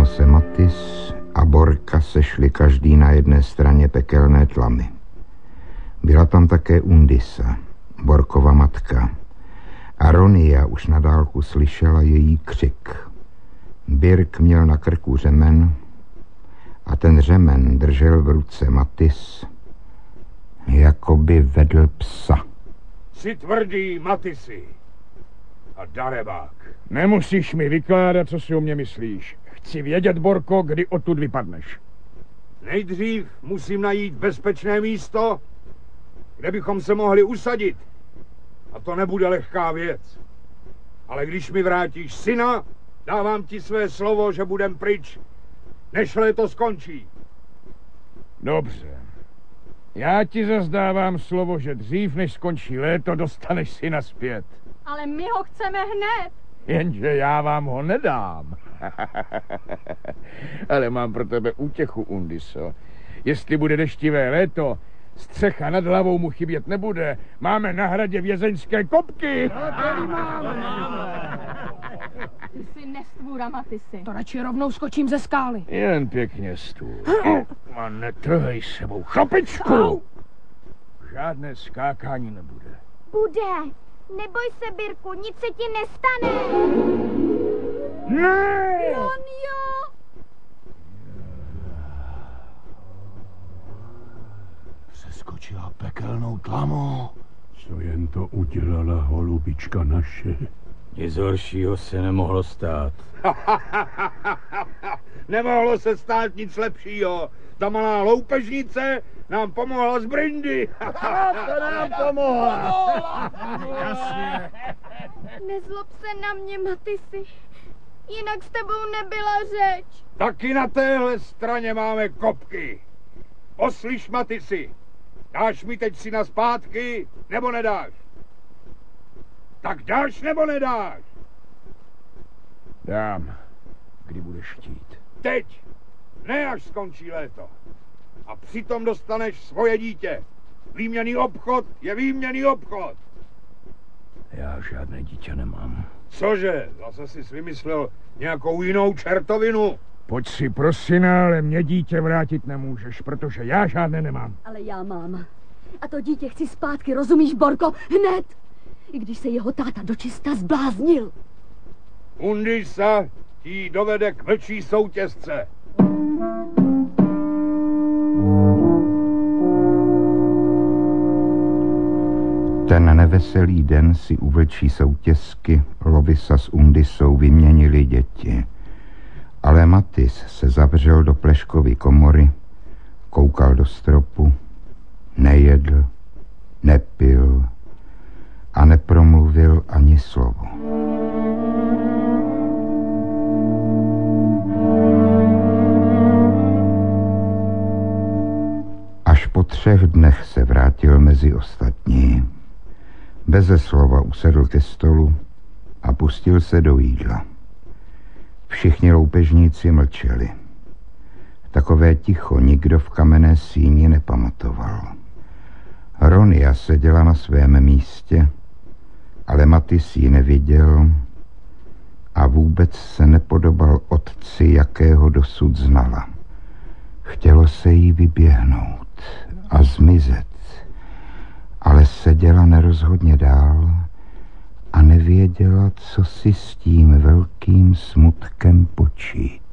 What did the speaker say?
Ráno se Matys a Borka sešli každý na jedné straně pekelné tlamy. Byla tam také Undisa, Borkova matka. A Ronia už na dálku slyšela její křik. Birk měl na krku řemen a ten řemen držel v ruce Matys, jako by vedl psa. Jsi tvrdý, Matysy. A darebák. Nemusíš mi vykládat, co si o mě myslíš. Chci vědět, Borko, kdy odtud vypadneš. Nejdřív musím najít bezpečné místo, kde bychom se mohli usadit. A to nebude lehká věc. Ale když mi vrátíš syna, dávám ti své slovo, že budem pryč, než léto skončí. Dobře. Já ti zazdávám slovo, že dřív, než skončí léto, dostaneš syna zpět. Ale my ho chceme hned. Jenže já vám ho nedám. Ale mám pro tebe útěchu, Undiso. Jestli bude deštivé léto, střecha nad hlavou mu chybět nebude. Máme na hradě vězeňské kopky. Ty jsi nestvůra, Matysy. To radši rovnou skočím ze skály. Jen pěkně stůl. A netrhej sebou chrapičku. Žádné skákání nebude. Bude. Neboj se, Birku, nic se ti nestane. Ne! Ronio! Přeskočila pekelnou tlamu. Co jen to udělala holubička naše. Nic horšího se nemohlo stát. Nemohlo se stát nic lepšího. Ta malá loupežnice nám pomohla z brindy. To nám pomohla. Jasně. Nezlob se na mě, Matysy. Jinak s tebou nebyla řeč. Taky na téhle straně máme kopky. Poslyš, Matysy, dáš mi teď syna zpátky, nebo nedáš? Tak dáš, nebo nedáš? Dám, kdy budeš chtít. Teď, ne až skončí léto. A přitom dostaneš svoje dítě. Výměnný obchod je výměnný obchod. Já žádné dítě nemám. Cože, zase jsi vymyslel nějakou jinou čertovinu? Pojď si pro syna, ale mě dítě vrátit nemůžeš, protože já žádné nemám. Ale já mám. A to dítě chci zpátky, rozumíš, Borko? Hned! I když se jeho táta dočista zbláznil. Undisa ti dovede k vlčí soutězce. Ten neveselý den si u vlčí soutězky Lovisa s Undisou vyměnili děti. Ale Matys se zavřel do pleškovy komory, koukal do stropu, nejedl, nepil a nepromluvil ani slovo. Až po 3 dnech se vrátil mezi ostatní. Beze slova usedl ke stolu a pustil se do jídla. Všichni loupežníci mlčeli. Takové ticho nikdo v kamenné síni nepamatoval. Ronia seděla na svém místě, ale Matys ji neviděl a vůbec se nepodobal otci, jakého dosud znala. Chtělo se jí vyběhnout a zmizet, ale seděla nerozhodně dál a nevěděla, co si s tím velkým smutkem počít.